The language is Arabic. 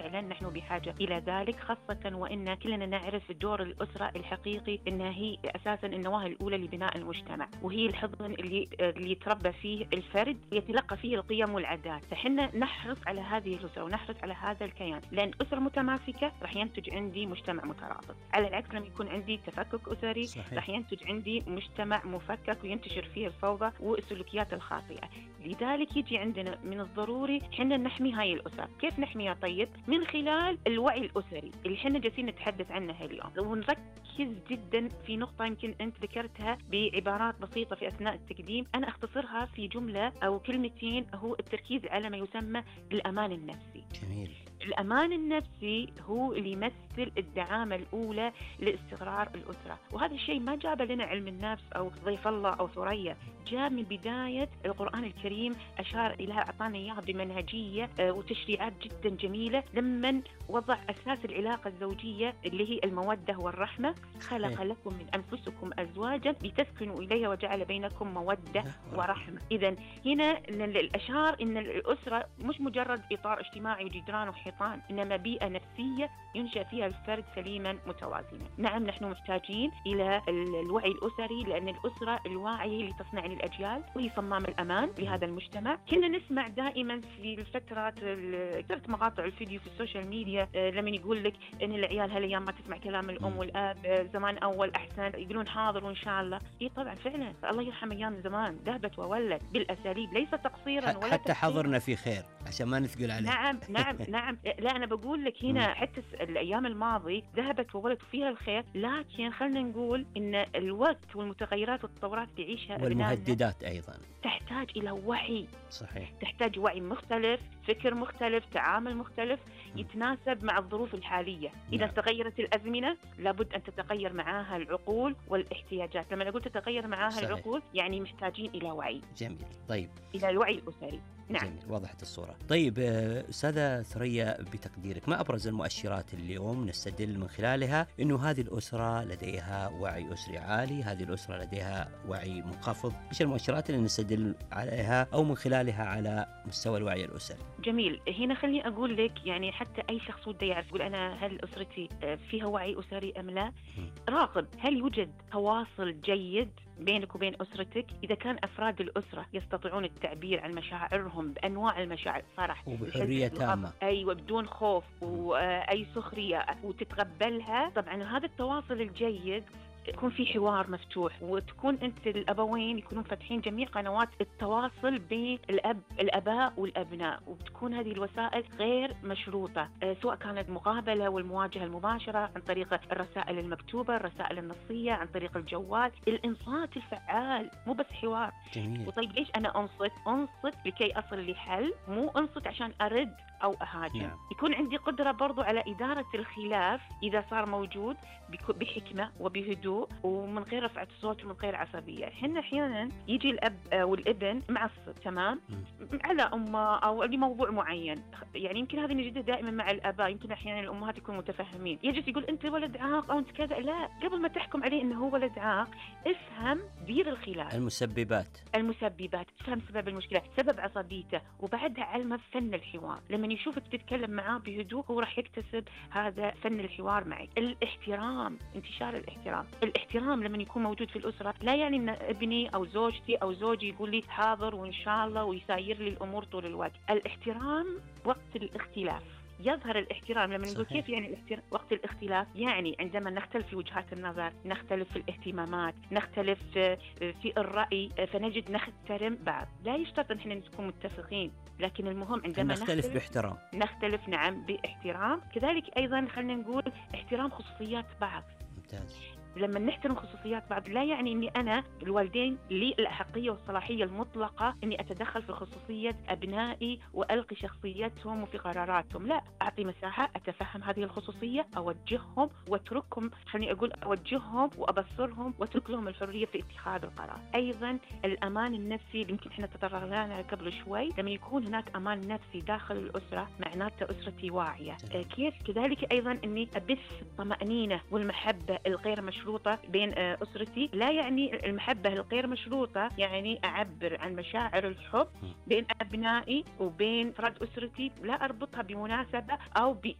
فعلا نحن بحاجة إلى ذلك، خاصة وإن كلنا نعرف دور الأسرة الحقيقي إنها هي أساسا النواة الأولى لبناء المجتمع، وهي الحضن اللي يتربى فيه الفرد، يتلقى فيه القيم والعادات. فحنا نحرص على هذه الأسرة ونحرص على هذا الكيان، لأن أسرة متماسكة راح ينتج عندي مجتمع مترابط. على العكس لما يكون عندي تفكك أسري راح ينتج عندي مجتمع مفكك وينتشر فيه الفوضى والسلوكيات الخاطئة. لذلك يجي عندنا من الضروري حنا نحمي هاي الأسر. كيف نحميها؟ طيب من خلال الوعي الأسري اللي حنا جالسين نتحدث عنه اليوم، ونركز جدا في نقطة يمكن أنت ذكرتها بعبارات بسيطة في أثناء التقديم، أنا أختصرها في جملة أو كلمتين، هو التركيز على ما يسمى الأمان النفسي. جميل. الأمان النفسي هو اللي يمثل الدعامة الأولى لاستقرار الأسرة، وهذا الشيء ما جاب لنا علم النفس أو ضيف الله أو ثريا، جاء من بداية القرآن الكريم، أشار إليها، أعطانا إياها بمنهجية وتشريعات جدا جميلة. لما وضع أساس العلاقة الزوجية اللي هي المودة والرحمة، خلق لكم من أنفسكم أزواجا لتسكنوا إليها وجعل بينكم مودة ورحمة. إذن هنا الأشار إن الأسرة مش مجرد إطار اجتماعي وجدران وحيطان، إنما بيئة نفسية ينشأ فيها الفرد سليما متوازنا. نعم نحن محتاجين إلى الوعي الأسري، لأن الأسرة الواعية اللي تصنع الأجيال وهي صمام الأمان لهذا المجتمع. كنا نسمع دائما في الفترات مقاطع الفيديو في السوشيال ميديا لما يقول لك إن العيال هالأيام ما تسمع كلام الأم والأب، زمان أول أحسن، يقولون حاضر وإن شاء الله. إيه طبعا فعلا الله يرحم أيام زمان، ذهبت وولت بالأساليب، ليس تقصيرا ولا حتى حضرنا في خير عشان ما نثقل عليه. نعم لا أنا بقول لك هنا حتى الأيام الماضي ذهبت وولت فيها الخير، لكن خلنا نقول إن الوقت والمتغيرات والتطورات اللي يعيشها والمهددات أيضا تحتاج إلى وعي. صحيح. تحتاج وعي مختلف، فكر مختلف، تعامل مختلف يتناسب مع الظروف الحالية. إذا تغيرت الأزمنة لابد أن تتغير معها العقول والاحتياجات. لما نقول تتغير معها العقول يعني محتاجين إلى وعي. جميل. طيب إلى الوعي الأسري. نعم. جميل. وضحت الصورة. طيب أستاذة ثريا، بتقديرك ما أبرز المؤشرات اليوم نستدل من خلالها إنه هذه الأسرة لديها وعي أسري عالي، هذه الأسرة لديها وعي منخفض؟ إيش المؤشرات اللي نستدل عليها أو من خلالها على مستوى الوعي الأسري؟ جميل. هنا خليني أقول لك يعني حتى أي شخص وده يعرف يقول أنا هل أسرتي فيها وعي أسري أم لا؟ راقب هل يوجد تواصل جيد بينك وبين أسرتك. إذا كان أفراد الأسرة يستطيعون التعبير عن مشاعرهم بأنواع المشاعر، فرح وبحرية تامة، أيوة بدون خوف وأي سخرية وتتقبلها، طبعا هذا التواصل الجيد يكون في حوار مفتوح، وتكون أنت الأبوين يكونون فاتحين جميع قنوات التواصل بين الأباء والأبناء، وتكون هذه الوسائل غير مشروطة، سواء كانت مقابلة والمواجهة المباشرة عن طريق الرسائل المكتوبة، الرسائل النصية، عن طريق الجوال، الإنصات الفعال، مو بس حوار. جميل. وطيب ليش أنا أنصت لكي أصل لحل، مو أنصت عشان أرد أو أهاجم. يكون عندي قدرة برضو على إدارة الخلاف إذا صار موجود بحكمة وبهدوء ومن غير رفعة الصوت ومن غير عصبية. حنا أحيانا يجي الأب والابن معصب تمام على أمه أو لموضوع معين، يعني يمكن هذا نجده دائما مع الآباء، يمكن أحيانا الأمهات يكونوا متفهمين، يجلس يقول أنت ولد عاق أو أنت كذا. لا، قبل ما تحكم عليه إنه هو ولد عاق افهم دير الخلاف، المسببات، افهم سبب المشكلة، سبب عصبيته، وبعدها علمه فن الحوار. لما يشوفك تتكلم معاه بهدوء هو راح يكتسب هذا فن الحوار معك. الاحترام، انتشار الاحترام لما يكون موجود في الأسرة لا يعني أن ابني أو زوجتي أو زوجي يقول لي حاضر وإن شاء الله ويساير لي الأمور طول الوقت. الاحترام وقت الاختلاف، يظهر الاحترام. لما نقول كيف يعني الاحترام وقت الاختلاف، يعني عندما نختلف في وجهات النظر، نختلف في الاهتمامات، نختلف في الرأي، فنجد نحترم بعض. لا يشترط ان احنا نكون متفقين، لكن المهم عندما نختلف باحترام، نختلف نعم باحترام. كذلك ايضا خلينا نقول احترام خصوصيات بعض. ممتاز. لما نحترم خصوصيات بعض لا يعني اني انا الوالدين لي الاحقيه والصلاحيه المطلقه اني اتدخل في خصوصيه ابنائي والقي شخصيتهم وفي قراراتهم. لا، اعطي مساحه اتفهم هذه الخصوصيه، اوجههم واتركهم، خليني اقول اوجههم وابصرهم واترك لهم الحريه في اتخاذ القرار. ايضا الامان النفسي اللي يمكن احنا تطرقنا قبل شوي، لما يكون هناك امان نفسي داخل الاسره معناته اسرتي واعيه. كيف كذلك ايضا اني ابث الطمانينه والمحبه الغير مشروطة بين أسرتي. لا يعني المحبة الغير مشروطة يعني أعبر عن مشاعر الحب بين أبنائي وبين أفراد أسرتي، لا أربطها بمناسبة أو